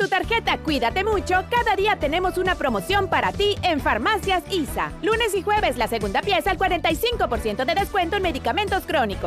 tu tarjeta Cuídate Mucho, cada día tenemos una promoción para ti en Farmacias ISA. Lunes y jueves, la segunda pieza al 45% de descuento en medicamentos crónicos.